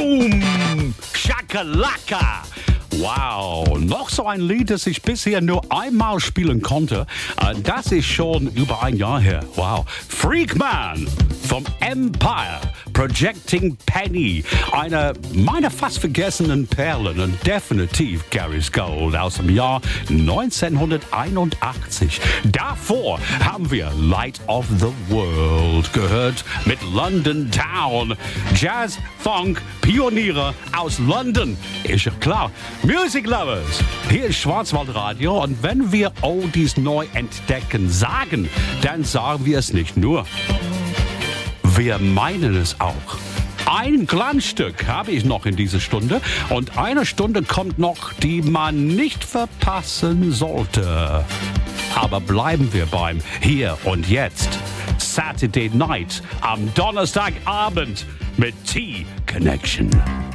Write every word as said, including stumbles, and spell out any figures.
Boom! Shakalaka! Wow, noch so ein Lied, das ich bisher nur einmal spielen konnte. Das ist schon über ein Jahr her. Wow. Freakman vom Empire, Projecting Penny. Eine meiner fast vergessenen Perlen und definitiv Gary's Gold aus dem Jahr neunzehnhunderteinundachtzig. Davor haben wir Light of the World gehört mit London Town. Jazz, Funk, Pioniere aus London. Ist ja klar. Music Lovers, hier ist Schwarzwaldradio und wenn wir Oldies neu entdecken sagen, dann sagen wir es nicht nur. Wir meinen es auch. Ein Glanzstück habe ich noch in dieser Stunde und eine Stunde kommt noch, die man nicht verpassen sollte. Aber bleiben wir beim Hier und Jetzt. Saturday Night am Donnerstagabend mit T-Connection.